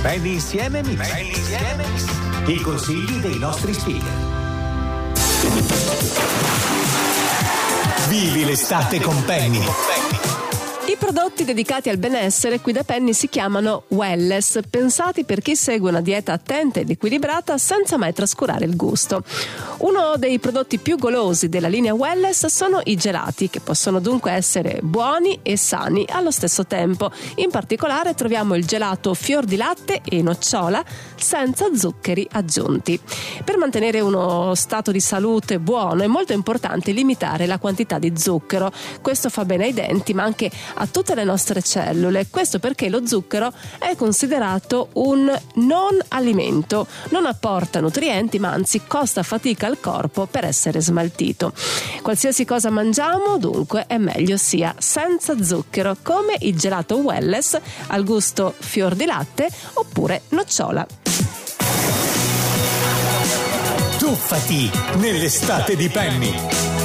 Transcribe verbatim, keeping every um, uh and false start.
Penny insieme Mix. Penny insieme Mix. I consigli dei nostri speaker. Vivi l'estate con Penny. I prodotti dedicati al benessere qui da Penny si chiamano Wellness, pensati per chi segue una dieta attenta ed equilibrata senza mai trascurare il gusto. Uno dei prodotti più golosi della linea Wellness sono i gelati, che possono dunque essere buoni e sani allo stesso tempo. In particolare troviamo il gelato fior di latte e nocciola senza zuccheri aggiunti. Per mantenere uno stato di salute buono è molto importante limitare la quantità di zucchero. Questo fa bene ai denti, ma anche a tutte le nostre cellule. Questo perché lo zucchero è considerato un non alimento, non apporta nutrienti, ma anzi costa fatica al corpo per essere smaltito. Qualsiasi cosa mangiamo, dunque, è meglio sia senza zucchero, come il gelato Wellness al gusto fior di latte oppure nocciola. Tuffati nell'estate di Penny.